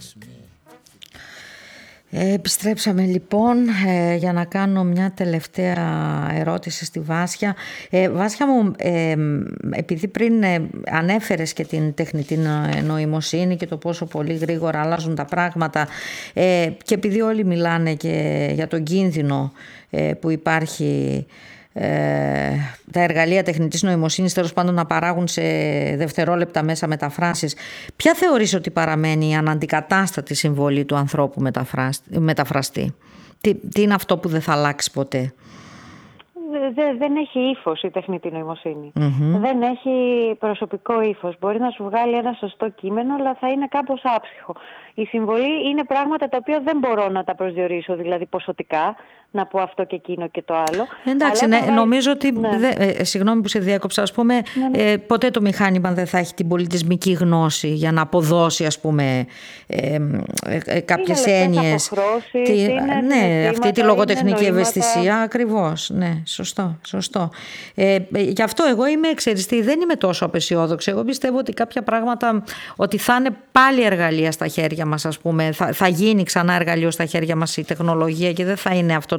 Επιστρέψαμε λοιπόν για να κάνω μια τελευταία ερώτηση στη Βάσια. Βάσια μου, επειδή πριν ανέφερες και την τεχνητή νοημοσύνη και το πόσο πολύ γρήγορα αλλάζουν τα πράγματα και επειδή όλοι μιλάνε και για τον κίνδυνο που υπάρχει τα εργαλεία τεχνητής νοημοσύνης τέλος πάντων να παράγουν σε δευτερόλεπτα μέσα μεταφράσεις, ποια θεωρείς ότι παραμένει η αναντικατάστατη συμβολή του ανθρώπου μεταφραστή? Τι είναι αυτό που δεν θα αλλάξει ποτέ? Δεν έχει ύφος η τεχνητή νοημοσύνη. Δεν έχει προσωπικό ύφος. Μπορεί να σου βγάλει ένα σωστό κείμενο, αλλά θα είναι κάπως άψυχο. Η συμβολή είναι πράγματα τα οποία δεν μπορώ να τα προσδιορίσω, δηλαδή ποσοτικά, να πω αυτό και εκείνο και το άλλο. Εντάξει, νομίζω ότι, συγγνώμη που σε διέκοψα, ας πούμε, ποτέ το μηχάνημα δεν θα έχει την πολιτισμική γνώση για να αποδώσει, ας πούμε, κάποιες έννοιες. Αυτή τη λογοτεχνική ευαισθησία, ακριβώς. Ναι, σωστό. Γι' αυτό εγώ δεν είμαι τόσο απεσιόδοξη. Εγώ πιστεύω ότι κάποια πράγματα, ότι θα είναι πάλι εργαλεία στα χέρια μας, ας πούμε, θα γίνει ξανά εργαλείο στα χέρια μας η τεχνολογία και δεν θα είναι αυτό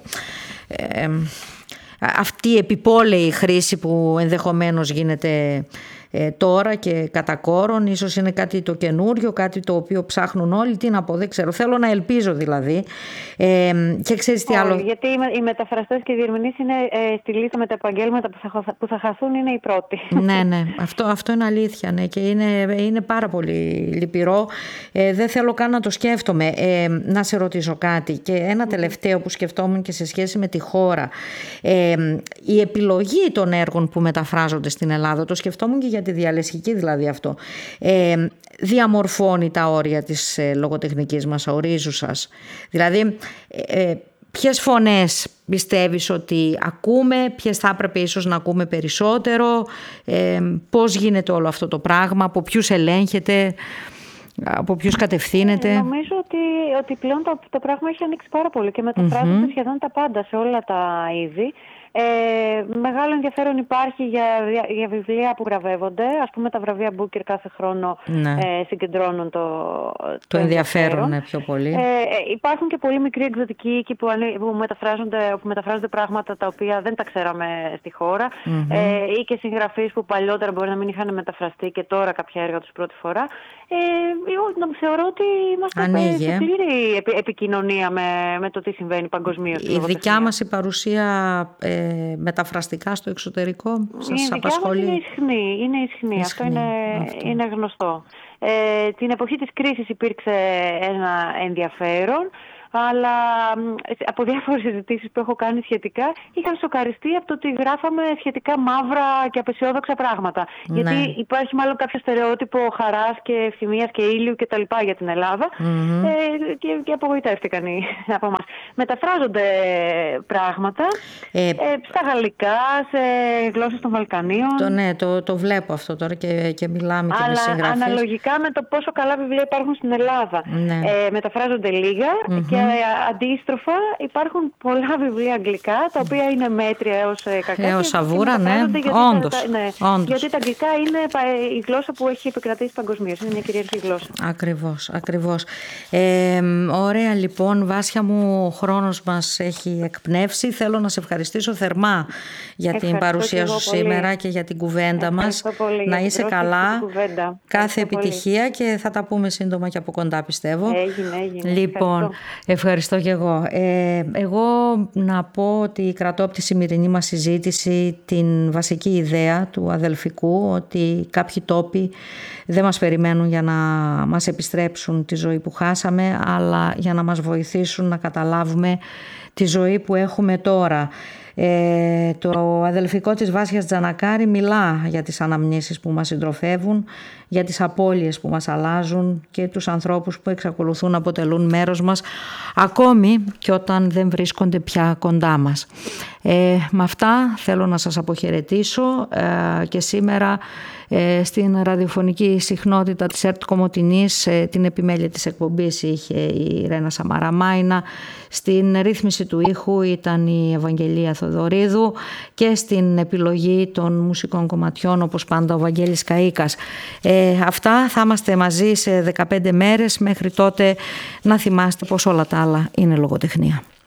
αυτή η επιπόλαιη χρήση που ενδεχομένως γίνεται τώρα και κατά κόρον. Ίσως είναι κάτι το καινούριο, κάτι το οποίο ψάχνουν όλοι. Τι να πω, δεν ξέρω. Θέλω να ελπίζω δηλαδή. Και ξέρεις τι άλλο? Γιατί οι μεταφραστές και οι διερμηνείς είναι στη λίστα με τα επαγγέλματα που θα χαθούν, είναι οι πρώτοι. Ναι. Αυτό είναι αλήθεια. Ναι. Και είναι πάρα πολύ λυπηρό. Δεν θέλω καν να το σκέφτομαι. Να σε ρωτήσω κάτι. Και ένα τελευταίο που σκεφτόμουν και σε σχέση με τη χώρα. Η επιλογή των έργων που μεταφράζονται στην Ελλάδα, το σκεφτόμουν και για τη διαλεσχική δηλαδή αυτό, διαμορφώνει τα όρια της λογοτεχνικής μας, ορίζουσας. Δηλαδή, ποιες φωνές πιστεύεις ότι ακούμε, ποιες θα έπρεπε ίσως να ακούμε περισσότερο, πώς γίνεται όλο αυτό το πράγμα, από ποιους ελέγχεται, από ποιους κατευθύνεται? Νομίζω ότι πλέον το πράγμα έχει ανοίξει πάρα πολύ και μεταφράζονται σχεδόν τα πάντα σε όλα τα είδη. Μεγάλο ενδιαφέρον υπάρχει για βιβλία που βραβεύονται. Ας πούμε, τα βραβεία Booker κάθε χρόνο συγκεντρώνουν το ενδιαφέρον πιο πολύ. Υπάρχουν και πολύ μικροί εκδοτικοί οίκοι που μεταφράζονται πράγματα τα οποία δεν τα ξέραμε στη χώρα, ή και συγγραφείς που παλιότερα μπορεί να μην είχαν μεταφραστεί και τώρα κάποια έργα τους πρώτη φορά. Θεωρώ ότι είμαστε σε πλήρη επικοινωνία με το τι συμβαίνει παγκοσμίως. Η δικιά μας η παρουσία μεταφραστικά στο εξωτερικό σας απασχολεί? Είναι ισχνή. Αυτό είναι γνωστό. Την εποχή της κρίσης υπήρξε ένα ενδιαφέρον, αλλά από διάφορες συζητήσεις που έχω κάνει σχετικά είχα σοκαριστεί από το ότι γράφαμε σχετικά μαύρα και απεσιόδοξα πράγματα. Ναι. Γιατί υπάρχει μάλλον κάποιο στερεότυπο χαράς και ευθυμίας και ήλιου και τα λοιπά για την Ελλάδα, και απογοητεύτηκαν από εμάς. Μεταφράζονται πράγματα στα γαλλικά, σε γλώσσες των Βαλκανίων. Το βλέπω αυτό τώρα και μιλάμε και με συγγραφείς. Αναλογικά με το πόσο καλά βιβλία υπάρχουν στην Ελλάδα. Ναι. Μεταφράζονται λίγα και αντίστροφα υπάρχουν πολλά βιβλία αγγλικά, τα οποία είναι μέτρια έως κακά. Έως σαβούρα, όντως. Γιατί τα αγγλικά είναι η γλώσσα που έχει επικρατήσει παγκοσμίως. Είναι μια κυρίαρχη γλώσσα. Ακριβώς. Ωραία λοιπόν, Βάσια μου, ο χρόνος μας έχει εκπνεύσει. Θέλω να σε ευχαριστήσω θερμά για την παρουσία σου σήμερα και για την κουβέντα μας. Να είσαι καλά. Κάθε επιτυχία και θα τα πούμε σύντομα και από κοντά, πιστεύω. Έγινε. Λοιπόν, ευχαριστώ και εγώ. Εγώ να πω ότι κρατώ από τη σημερινή μας συζήτηση την βασική ιδέα του αδελφικού, ότι κάποιοι τόποι δεν μας περιμένουν για να μας επιστρέψουν τη ζωή που χάσαμε, αλλά για να μας βοηθήσουν να καταλάβουμε τη ζωή που έχουμε τώρα. Το αδελφικό της Βάσιας Τζανακάρη μιλά για τις αναμνήσεις που μας συντροφεύουν, για τις απώλειες που μας αλλάζουν και τους ανθρώπους που εξακολουθούν να αποτελούν μέρος μας, ακόμη και όταν δεν βρίσκονται πια κοντά μας. Με αυτά θέλω να σας αποχαιρετήσω και σήμερα στην ραδιοφωνική συχνότητα της ΕΡΤ Κομοτηνής την επιμέλεια της εκπομπής είχε η Ρένα Σαμαραμάινα, στην ρύθμιση του ήχου ήταν η Ευαγγελία Θοδωρή. Θεοδωρίδου και στην επιλογή των μουσικών κομματιών όπως πάντα ο Βαγγέλης Καΐκας. Αυτά, θα είμαστε μαζί σε 15 μέρες. Μέχρι τότε να θυμάστε πως όλα τα άλλα είναι λογοτεχνία.